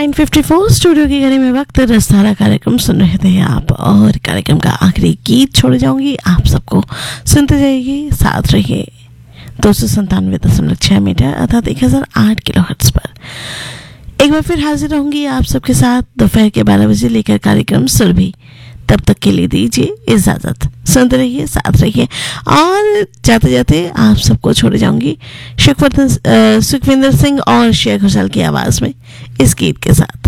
9:54 studio की घड़ी में वक्त रसधारा कार्यक्रम सुन रहे थे आप, और कार्यक्रम का आखिरी गीत छोड़ जाऊंगी आप सबको। सुनते जाइए, साथ रहिए 297.6 मीटर अर्थात 1008 किलोहर्ट्ज पर। एक बार फिर हाजिर रहूंगी आप सबके साथ दोपहर के 12 बजे लेकर कार्यक्रम सुरभि। तब तक के लिए दीजिए इजाजत। सुनते रहिए, साथ रहिए, और जाते जाते आप सबको छोड़ जाऊंगी सुखविंदर सिंह और शेख घोषाल की आवाज में इस गीत के साथ।